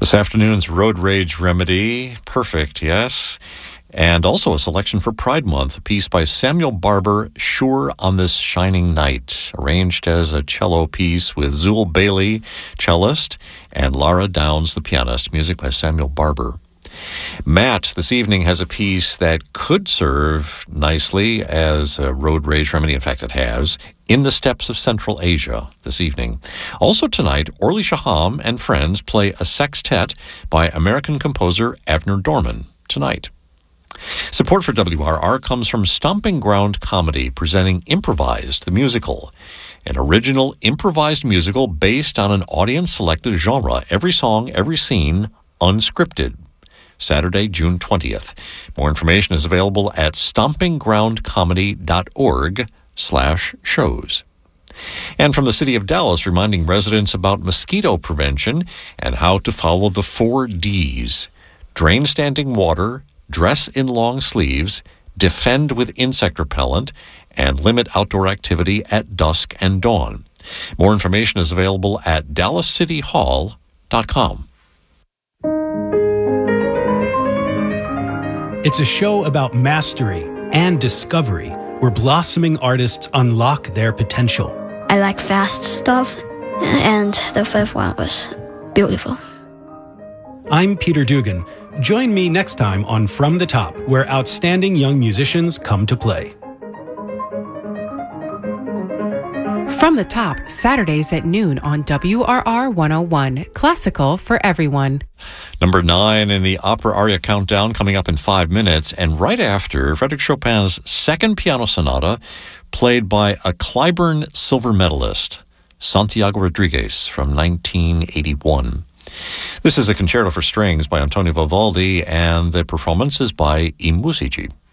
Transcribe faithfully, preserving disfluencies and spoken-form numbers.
This afternoon's Road Rage Remedy, perfect, yes. And also a selection for Pride Month, a piece by Samuel Barber, Sure on This Shining Night, arranged as a cello piece with Zool Bailey, cellist, and Lara Downs, the pianist. Music by Samuel Barber. Matt this evening has a piece that could serve nicely as a road rage remedy. In fact, it has. In the Steppes of Central Asia this evening. Also tonight, Orly Shaham and friends play a sextet by American composer Avner Dorman tonight. Support for W R R comes from Stomping Ground Comedy, presenting Improvised, the musical, an original improvised musical based on an audience-selected genre, every song, every scene, unscripted. Saturday, June twentieth. More information is available at stompinggroundcomedy.org slash shows. And from the city of Dallas, reminding residents about mosquito prevention and how to follow the four Ds. Drain standing water, dress in long sleeves, defend with insect repellent, and limit outdoor activity at dusk and dawn. More information is available at dallas city hall dot com. It's a show about mastery and discovery, where blossoming artists unlock their potential. I like fast stuff, and the fifth one was beautiful. I'm Peter Dugan. Join me next time on From the Top, where outstanding young musicians come to play. From the Top, Saturdays at noon on W R R one oh one, classical for everyone. Number nine in the Opera Aria Countdown coming up in five minutes, and right after, Frédéric Chopin's second piano sonata, played by a Clyburn silver medalist, Santiago Rodriguez, from nineteen eighty-one. This is a concerto for strings by Antonio Vivaldi, and the performance is by I Musici.